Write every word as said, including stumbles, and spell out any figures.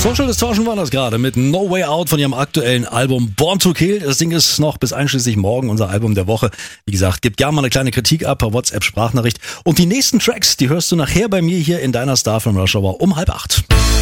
Social Distortion war das gerade mit No Way Out von ihrem aktuellen Album Born to Kill. Das Ding ist noch bis einschließlich morgen unser Album der Woche. Wie gesagt, gib gerne mal eine kleine Kritik ab per WhatsApp-Sprachnachricht. Und die nächsten Tracks, die hörst du nachher bei mir hier in deiner Star von Rush Hour um halb acht.